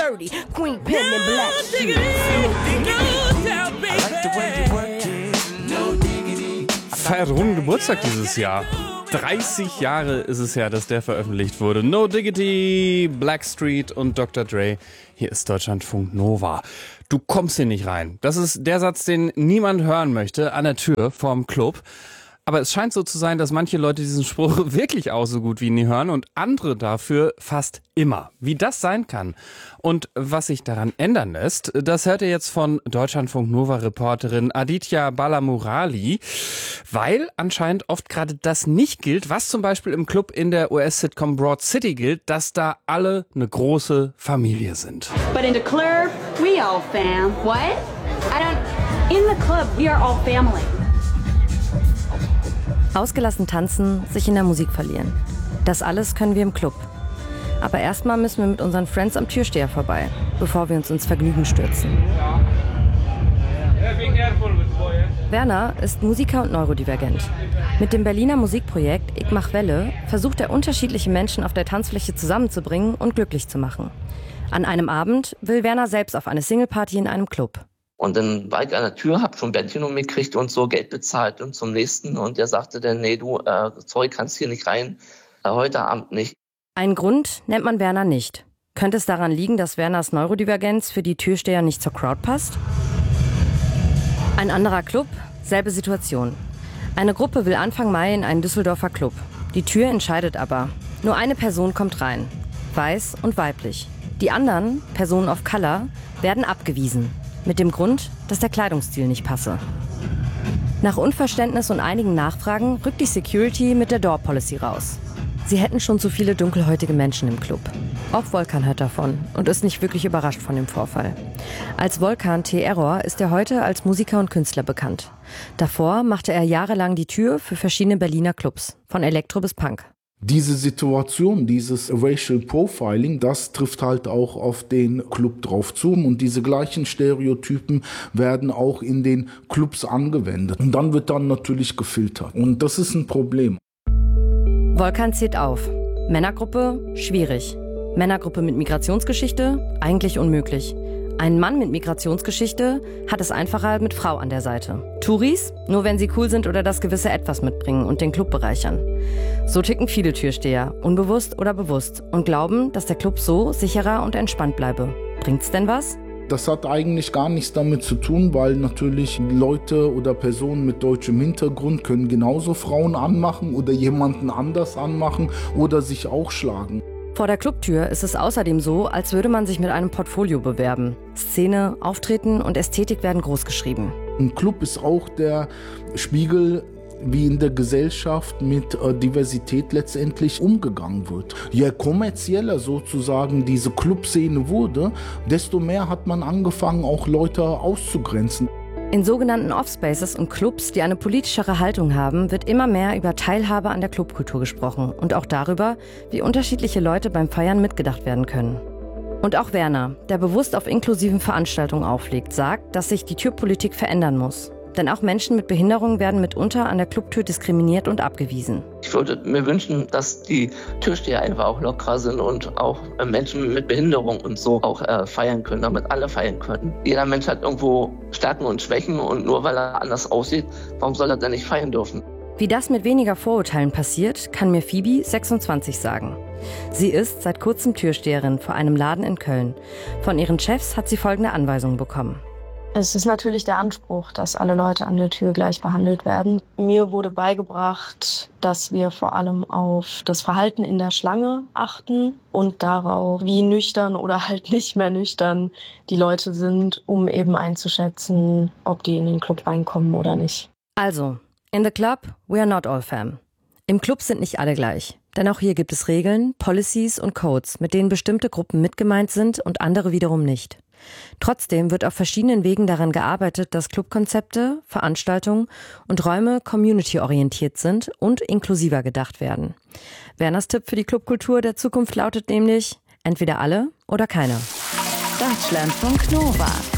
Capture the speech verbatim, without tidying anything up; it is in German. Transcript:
dirty. Queen pen and black. Feiert runden Geburtstag dieses Jahr. dreißig Jahre ist es her, dass der veröffentlicht wurde. No Diggity, Blackstreet und Doktor Dre. Hier ist Deutschlandfunk Nova. Du kommst hier nicht rein. Das ist der Satz, den niemand hören möchte, an der Tür vorm Club. Aber es scheint so zu sein, dass manche Leute diesen Spruch wirklich auch so gut wie nie hören und andere dafür fast immer. Wie das sein kann und was sich daran ändern lässt, das hört ihr jetzt von Deutschlandfunk Nova-Reporterin Aditya Balamurali, weil anscheinend oft gerade das nicht gilt, was zum Beispiel im Club in der U S-Sitcom Broad City gilt, dass da alle eine große Familie sind. But in the club, we all fam. What? I don't... In the club, we are all family. Ausgelassen tanzen, sich in der Musik verlieren. Das alles können wir im Club. Aber erstmal müssen wir mit unseren Friends am Türsteher vorbei, bevor wir uns ins Vergnügen stürzen. Werner ist Musiker und neurodivergent. Mit dem Berliner Musikprojekt Ich mach Welle versucht er, unterschiedliche Menschen auf der Tanzfläche zusammenzubringen und glücklich zu machen. An einem Abend will Werner selbst auf eine Singleparty in einem Club. Und dann war ich an der Tür, hab schon Bändchen um mich gekriegt und so Geld bezahlt und zum nächsten. Und der sagte dann, nee, du, äh, sorry, kannst hier nicht rein, äh, heute Abend nicht. Einen Grund nennt man Werner nicht. Könnte es daran liegen, dass Werners Neurodivergenz für die Türsteher nicht zur Crowd passt? Ein anderer Club, selbe Situation. Eine Gruppe will Anfang Mai in einen Düsseldorfer Club. Die Tür entscheidet aber. Nur eine Person kommt rein. Weiß und weiblich. Die anderen, Personen of Color, werden abgewiesen. Mit dem Grund, dass der Kleidungsstil nicht passe. Nach Unverständnis und einigen Nachfragen rückt die Security mit der Door Policy raus. Sie hätten schon zu viele dunkelhäutige Menschen im Club. Auch Volkan hört davon und ist nicht wirklich überrascht von dem Vorfall. Als Volkan T. Error ist er heute als Musiker und Künstler bekannt. Davor machte er jahrelang die Tür für verschiedene Berliner Clubs, von Elektro bis Punk. Diese Situation, dieses Racial Profiling, das trifft halt auch auf den Club drauf zu und diese gleichen Stereotypen werden auch in den Clubs angewendet. Und dann wird dann natürlich gefiltert und das ist ein Problem. Volkan zählt auf. Männergruppe, schwierig. Männergruppe mit Migrationsgeschichte, eigentlich unmöglich. Ein Mann mit Migrationsgeschichte hat es einfacher mit Frau an der Seite. Touris, nur wenn sie cool sind oder das gewisse Etwas mitbringen und den Club bereichern. So ticken viele Türsteher, unbewusst oder bewusst, und glauben, dass der Club so sicherer und entspannt bleibe. Bringt's denn was? Das hat eigentlich gar nichts damit zu tun, weil natürlich Leute oder Personen mit deutschem Hintergrund können genauso Frauen anmachen oder jemanden anders anmachen oder sich auch schlagen. Vor der Clubtür ist es außerdem so, als würde man sich mit einem Portfolio bewerben. Szene, Auftreten und Ästhetik werden großgeschrieben. Ein Club ist auch der Spiegel, wie in der Gesellschaft mit äh, Diversität letztendlich umgegangen wird. Je kommerzieller sozusagen diese Clubszene wurde, desto mehr hat man angefangen, auch Leute auszugrenzen. In sogenannten Offspaces und Clubs, die eine politischere Haltung haben, wird immer mehr über Teilhabe an der Clubkultur gesprochen und auch darüber, wie unterschiedliche Leute beim Feiern mitgedacht werden können. Und auch Werner, der bewusst auf inklusiven Veranstaltungen auflegt, sagt, dass sich die Türpolitik verändern muss. Denn auch Menschen mit Behinderung werden mitunter an der Clubtür diskriminiert und abgewiesen. Ich würde mir wünschen, dass die Türsteher einfach auch lockerer sind und auch äh, Menschen mit Behinderung und so auch äh, feiern können, damit alle feiern können. Jeder Mensch hat irgendwo Stärken und Schwächen und nur weil er anders aussieht, warum soll er denn nicht feiern dürfen? Wie das mit weniger Vorurteilen passiert, kann mir Phoebe, sechsundzwanzig, sagen. Sie ist seit kurzem Türsteherin vor einem Laden in Köln. Von ihren Chefs hat sie folgende Anweisungen bekommen. Es ist natürlich der Anspruch, dass alle Leute an der Tür gleich behandelt werden. Mir wurde beigebracht, dass wir vor allem auf das Verhalten in der Schlange achten und darauf, wie nüchtern oder halt nicht mehr nüchtern die Leute sind, um eben einzuschätzen, ob die in den Club reinkommen oder nicht. Also, in the club, we are not all fam. Im Club sind nicht alle gleich. Denn auch hier gibt es Regeln, Policies und Codes, mit denen bestimmte Gruppen mitgemeint sind und andere wiederum nicht. Trotzdem wird auf verschiedenen Wegen daran gearbeitet, dass Clubkonzepte, Veranstaltungen und Räume community-orientiert sind und inklusiver gedacht werden. Werners Tipp für die Clubkultur der Zukunft lautet nämlich: entweder alle oder keiner. Deutschlandfunk Nova.